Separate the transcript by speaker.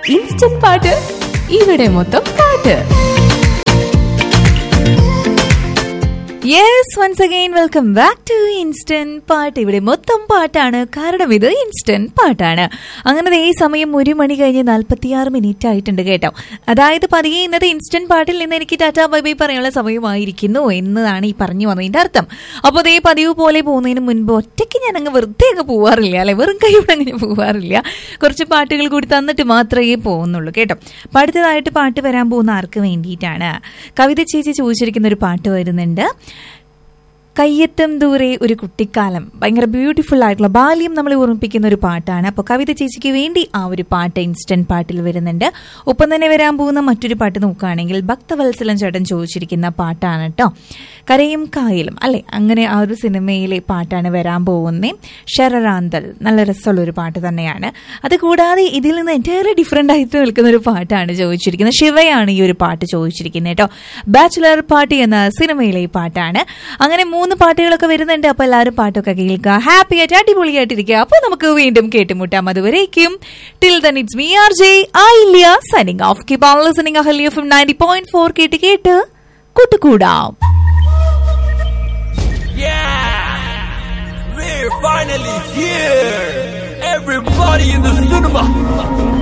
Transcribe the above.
Speaker 1: Instant പാട്ട് ഇവിടെ മൊത്തം പാട്ട്.
Speaker 2: Yes, once again welcome back to instant പാട്ട്. ഇവിടെ മൊത്തം പാട്ടാണ്, കാരണം ഇത് ഇൻസ്റ്റന്റ് പാട്ടാണ്. അങ്ങനെ ഈ സമയം 1 മണി കഴിഞ്ഞ് 46 മിനിറ്റ് ആയിട്ടുണ്ട് കേട്ടോ. അതായത് പതിയെ ഇന്നത്തെ ഇൻസ്റ്റന്റ് പാട്ടിൽ നിന്ന് എനിക്ക് ടാറ്റാ ബൈ ബൈ പറയാനുള്ള സമയമായിരിക്കുന്നു എന്നതാണ് ഈ പറഞ്ഞു വന്നതിന്റെ അർത്ഥം. അപ്പോൾ അതേ പതിവ് പോലെ പോകുന്നതിന് മുൻപ് ഒറ്റയ്ക്ക് ഞാൻ അങ്ങ് വെറുതെ അങ്ങ് പോവാറില്ല, അല്ലെ, വെറും കൈയോടെ അങ്ങനെ പോവാറില്ല. കുറച്ച് പാട്ടുകൾ കൂടി തന്നിട്ട് മാത്രമേ പോകുന്നുള്ളൂ കേട്ടോ. അപ്പം അടുത്തതായിട്ട് പാട്ട് വരാൻ പോകുന്ന ആർക്ക് വേണ്ടിയിട്ടാണ്? കവിത ചേച്ചി ചോദിച്ചിരിക്കുന്ന ഒരു പാട്ട് വരുന്നുണ്ട്. കയ്യെത്തും ദൂരെ ഒരു കുട്ടിക്കാലം, ഭയങ്കര ബ്യൂട്ടിഫുൾ ആയിട്ടുള്ള ബാല്യം നമ്മളെ ഓർമ്മിപ്പിക്കുന്ന ഒരു പാട്ടാണ്. അപ്പോൾ കവിത ചേച്ചിക്ക് വേണ്ടി ആ ഒരു പാട്ട് ഇൻസ്റ്റന്റ് പാട്ടിൽ വരുന്നുണ്ട്. ഒപ്പം തന്നെ വരാൻ പോകുന്ന മറ്റൊരു പാട്ട് നോക്കുകയാണെങ്കിൽ ഭക്തവത്സലൻ ചേട്ടൻ ചോദിച്ചിരിക്കുന്ന പാട്ടാണ് കേട്ടോ. കരയും കായലും, അല്ലെ, അങ്ങനെ ആ ഒരു സിനിമയിലെ പാട്ടാണ് വരാൻ പോകുന്നത്. ശരറാന്തൽ, നല്ല രസമുള്ള ഒരു പാട്ട് തന്നെയാണ്. അത് കൂടാതെ ഇതിൽ നിന്ന് എൻറ്റയർലി ഡിഫറെന്റ് ആയിട്ട് നിൽക്കുന്ന ഒരു പാട്ടാണ് ചോദിച്ചിരിക്കുന്നത്. ശിവയാണ് ഈ ഒരു പാട്ട് ചോദിച്ചിരിക്കുന്നത് കേട്ടോ. ബാച്ചുലർ പാർട്ടി എന്ന സിനിമയിലെ ഈ പാട്ടാണ്. അങ്ങനെ 3 പാട്ടുകളൊക്കെ വരുന്നുണ്ട്. അപ്പൊ എല്ലാവരും പാട്ടൊക്കെ കേൾക്കുക, ഹാപ്പി ആയിട്ട് അടിപൊളിയായിട്ടിരിക്കുക. അപ്പൊ നമുക്ക് വീണ്ടും കേട്ടുമുട്ടാം. അതുവരേക്കും till then it's me RJ Ayilya signing off. Keep on listening Ahalya FM 90.4 കേട്ട് കൂട്ടുകൂടാം.
Speaker 3: We're finally here. Everybody in the cinema.